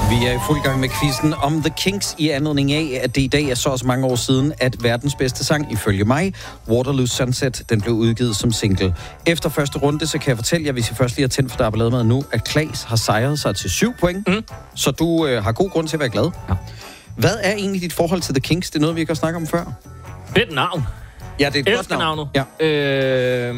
Vi er i fuld gang med quizzen om The Kinks i anledning af, at det i dag er så mange år siden, at verdens bedste sang, ifølge mig, Waterloo Sunset, den blev udgivet som single. Efter første runde, så kan jeg fortælle jer, hvis I først lige har tændt for der er ballade med nu, at Claes har sejret sig til 7 point. Så du har god grund til at være glad. Ja. Hvad er egentlig dit forhold til The Kinks? Det er noget, vi ikke har snakket om før. Fedt navn. Ja, det er et godt navn. Ja.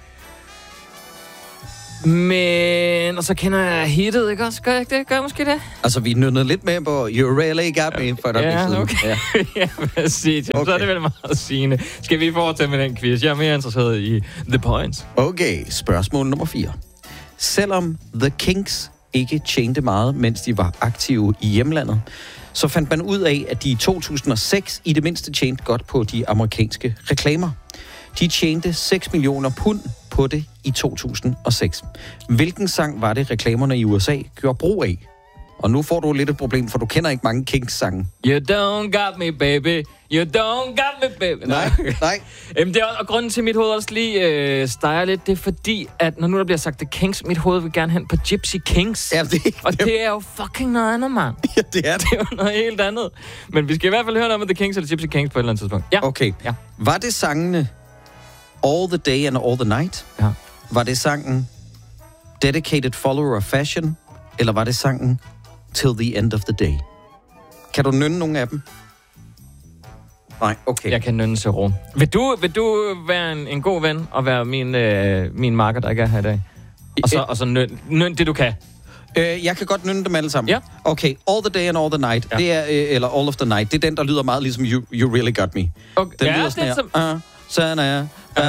Men... Og så kender jeg hittet, ikke også? Gør jeg ikke det? Gør jeg måske det? Altså, vi nødnede lidt med på You Really Got Me for ja, okay. Ja, præcis. Okay. Så er det vel meget sigende. Skal vi fortsætte med den quiz? Jeg er mere interesseret i The Points. Okay, spørgsmål nummer 4. Selvom The Kinks ikke tjente meget, mens de var aktive i hjemlandet, så fandt man ud af, at de i 2006 i det mindste tjente godt på de amerikanske reklamer. De tjente 6 millioner pund på det i 2006. Hvilken sang var det, reklamerne i USA gjorde brug af? Og nu får du lidt et problem, for du kender ikke mange Kinks-sange. You don't got me, baby. You don't got me, baby. Nej. Det er, og grunden til mit hoved også lige steger lidt, det er fordi, at når nu der bliver sagt The Kinks, mit hoved vil gerne hen på Gypsy Kings. Ja, det er jo fucking noget andet, mand. Ja, det er det. Det er jo noget helt andet. Men vi skal i hvert fald høre noget om The Kinks eller Gypsy Kings på et eller andet tidspunkt. Ja. Okay. Ja. Var det sangene All the Day and All the Night? Ja. Var det sangen Dedicated Follower of Fashion? Eller var det sangen Till the End of the Day? Kan du nynne nogle af dem? Nej, okay. Jeg kan nynne Zero. Vil du være en god ven og være min marker, der ikke er her i dag? Og så nynne det, du kan. Jeg kan godt nynne dem alle sammen. Ja. Okay, All the Day and All the Night. Ja. Det er, eller All of the Night. Det er den, der lyder meget ligesom You Really Got Me. Okay. Den lyder sådan her. Sådan er.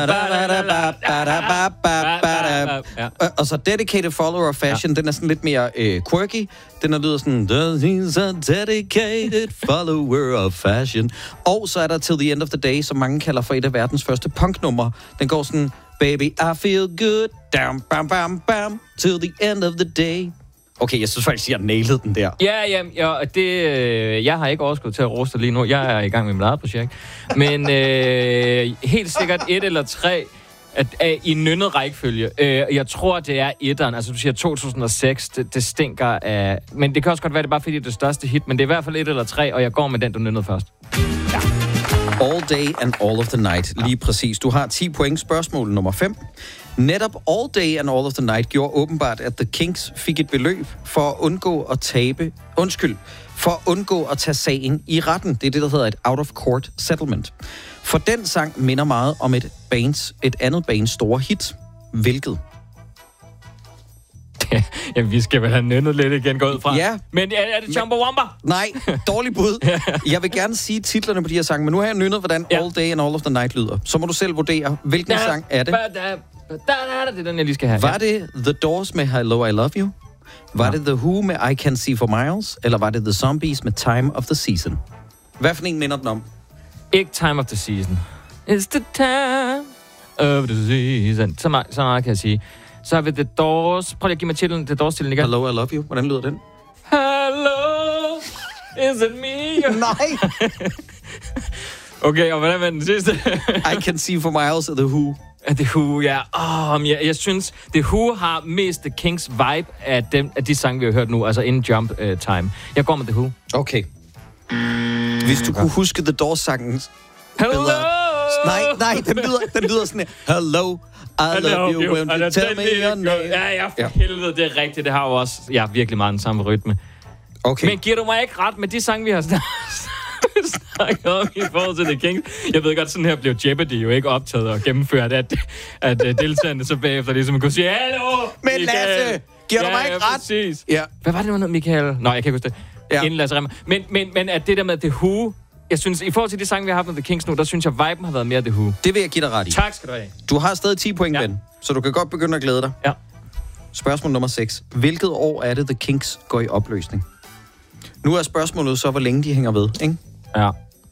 Og så Dedicated Follower of Fashion, den er sådan lidt mere quirky. Den er lyder sådan, he's a dedicated follower of fashion. Og så er der Till the End of the Day, som mange kalder for et af verdens første punknumre. Den går sådan, baby, I feel good, down, bam, bam, bam, till the end of the day. Okay, jeg synes faktisk, jeg nailede den der. Ja, det, jeg har ikke overskud til at roste lige nu. Jeg er i gang med mit eget projekt. Men helt sikkert 1 eller 3 i nynnet rækkefølge. Jeg tror, det er 1'eren. Altså, du siger 2006. Det stinker af... Men det kan også godt være, det er bare fordi, det er det største hit. Men det er i hvert fald 1 eller 3, og jeg går med den, du nynnede først. Ja. All Day and All of the Night. Lige præcis. Du har 10 point. Spørgsmål nummer 5. Netop All Day and All of the Night gjorde åbenbart, at The Kinks fik et beløb for at undgå at tage sagen i retten. Det er det, der hedder et out-of-court settlement. For den sang minder meget om et andet bands store hit. Hvilket? Jamen, vi skal vel have nynnet lidt igen gået fra. Ja. Men er det Chumbawamba? Nej, dårlig bud. Jeg vil gerne sige titlerne på de her sange, men nu har jeg nynnet, hvordan All Day and All of the Night lyder. Så må du selv vurdere, hvilken sang er det. Det er den, jeg lige skal have. Var det The Doors med Hello, I Love You? Var det The Who med I Can See For Miles? Eller var det The Zombies med Time of the Season? Hvad for en minder den om? Ikke Time of the Season. It's the time of the season. Så meget kan jeg sige. Så har vi The Doors. Prøv lige at give mig titlen. The Doors-titlen igen. Hello, I Love You. Hvordan lyder den? Hello, is it me? Nej! Okay, og hvordan var den sidste? I Can See For Miles of The Who. The Who, ja. Jeg synes, The Who har mest The Kinks vibe af de sange, vi har hørt nu, altså inden Jump Time. Jeg går med The Who. Okay. Hvis du kunne huske The Doors-sangen bedre... Nej, den lyder sådan her. Hello, I love you when you tell me your name. Ja, for helvede, det er rigtigt. Det har jo også virkelig meget den samme rytme. Okay. Men giver du mig ikke ret med de sange, vi har snakket om i forhold til The Kinks? Jeg ved godt, sådan her blev Jeopardy jo ikke optaget og gennemført, at deltagerne så bagefter ligesom kunne sige, hallo, men Lasse, giver du mig ikke ret? Præcis. Ja. Hvad var det nu, Michael? Nå, jeg kan ikke huske det. Ja. Inden Lasse Remmer. Men at det der med The Who, jeg synes, i forhold til de sange, vi har haft med The Kinks nu, der synes jeg, viben har været mere The Who. Det vil jeg give dig ret i. Tak skal du have. Du har stadig 10 point, ven, så du kan godt begynde at glæde dig. Ja. Spørgsmål nummer 6. Hvilket år er det, The Kinks går i opløsning? Nu er spørgsmålet så, hvor længe de hænger ved, ikke? Ja.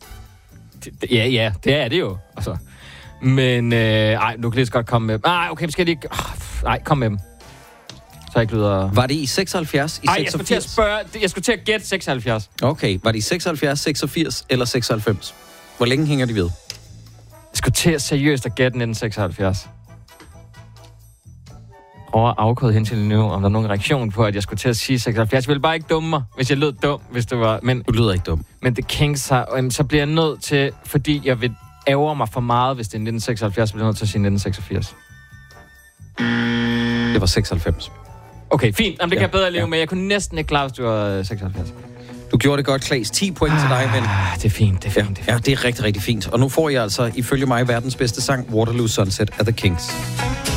Ja, det er det jo. Altså. Men, nu kan det godt komme med. Okay, skal det ikke... kom med dem. Så jeg ikke lyder... Var det i 76, i 86? Jeg skulle til at gætte 76. Okay, var det i 76, 86 eller 96? Hvor længe hænger de ved? Jeg skulle til at seriøst at gætte 1976. prøver at afkode hen til nu, om der er nogen reaktion på, at jeg skulle til at sige 76. Jeg ville bare ikke dumme mig, hvis jeg lød dum, hvis det var... Men, du lyder ikke dum. Men The Kinks har... så bliver jeg nødt til, fordi jeg vil ærger mig for meget, hvis det er 1976, så bliver jeg nødt til at sige 1986. Det var 96. Okay, fint. Jamen, det kan jeg bedre leve med. Jeg kunne næsten ikke klare, hvis det var 76. Du gjorde det godt, Claes. 10 point til dig, men... Det er fint, det er fint. Ja, det er rigtig, rigtig fint. Og nu får jeg altså, ifølge mig, verdens bedste sang, Waterloo Sunset af The Kinks.